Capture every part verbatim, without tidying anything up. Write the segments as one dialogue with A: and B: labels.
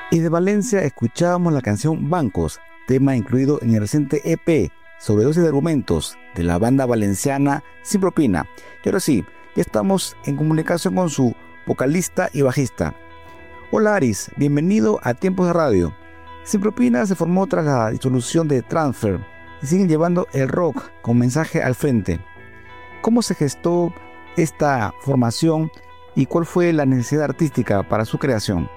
A: Y de Valencia escuchábamos la canción Bancos, tema incluido en el reciente E P Sobredosis de Argumentos de la banda valenciana Sin Propina. Y ahora sí, ya estamos en comunicación con su vocalista y bajista. Hola Aris, bienvenido a Tiempos de Radio. Sin Propina se formó tras la disolución de Transfer y siguen llevando el rock con mensaje al frente. ¿Cómo se gestó esta formación y cuál fue la necesidad artística para su creación?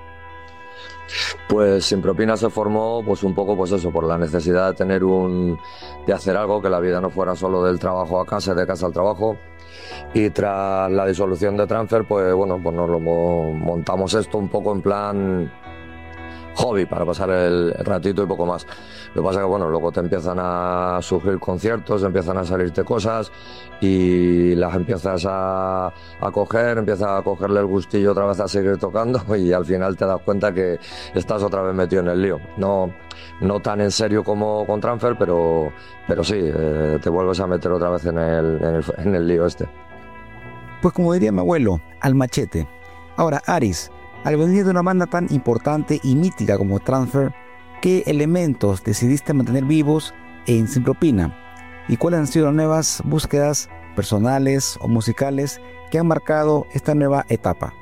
B: Pues Sin Propina se formó pues un poco pues eso, por la necesidad de tener un de hacer algo, que la vida no fuera solo del trabajo a casa, de casa al trabajo. Y tras la disolución de Transfer, pues bueno, pues nos lo montamos esto un poco en plan hobby, para pasar el ratito y poco más. Lo que pasa es que bueno, luego te empiezan a surgir conciertos, empiezan a salirte cosas y las empiezas a, a coger, empiezas a cogerle el gustillo otra vez a seguir tocando y al final te das cuenta que estás otra vez metido en el lío. No, no tan en serio como con Transfer, pero, pero sí, eh, te vuelves a meter otra vez en el, en el, en el lío este.
A: Pues como diría mi abuelo, al machete. Ahora, Aris, al venir de una banda tan importante y mítica como Transfer, ¿qué elementos decidiste mantener vivos en Sin Propina? ¿Y cuáles han sido las nuevas búsquedas personales o musicales que han marcado esta nueva etapa?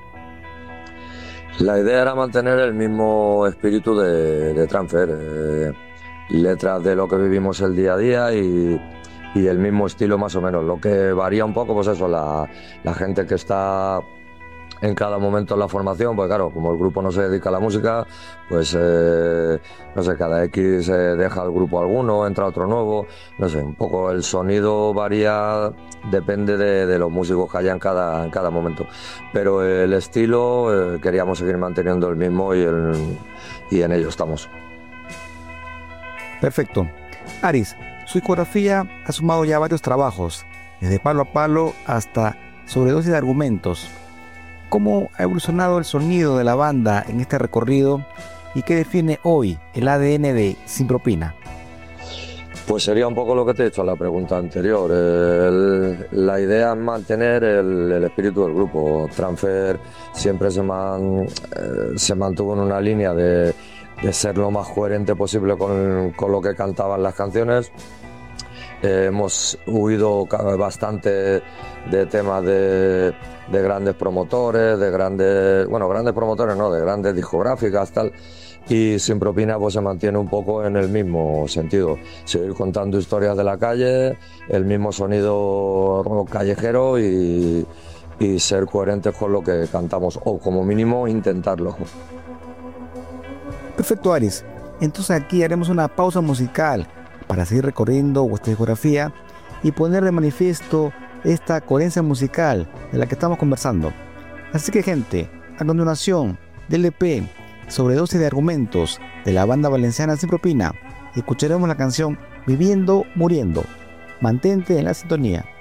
B: La idea era mantener el mismo espíritu de, de Transfer, eh, letras de lo que vivimos el día a día y, y el mismo estilo más o menos. Lo que varía un poco, pues eso, la, la gente que está en cada momento en la formación, pues claro, como el grupo no se dedica a la música, pues eh, no sé, cada X eh, deja el grupo alguno, entra otro nuevo, no sé, un poco el sonido varía, depende de, de los músicos que haya en cada, en cada momento, pero el estilo eh, queríamos seguir manteniendo el mismo y, el, y en ello estamos.
A: Perfecto. Aris, su discografía ha sumado ya varios trabajos, desde Palo a Palo hasta Sobredosis de Argumentos. ¿Cómo ha evolucionado el sonido de la banda en este recorrido y qué define hoy el A D N de Sin Propina?
B: Pues sería un poco lo que te he dicho en la pregunta anterior. El, la idea es mantener el, el espíritu del grupo. Transfer siempre se, man, eh, se mantuvo en una línea de, de ser lo más coherente posible con, con lo que cantaban las canciones. Eh, hemos huido bastante de temas de, de grandes promotores, de grandes, bueno, grandes promotores no, de grandes discográficas, tal, y Sin Propina pues se mantiene un poco en el mismo sentido, seguir contando historias de la calle, el mismo sonido callejero y, y ser coherentes con lo que cantamos, o como mínimo intentarlo.
A: Perfecto, Aris. Entonces aquí haremos una pausa musical para seguir recorriendo vuestra discografía y poner de manifiesto esta coherencia musical de la que estamos conversando. Así que gente, a continuación del E P Sobredosis de Argumentos de la banda valenciana Sin Propina, escucharemos la canción Viviendo Muriendo. Mantente en la sintonía.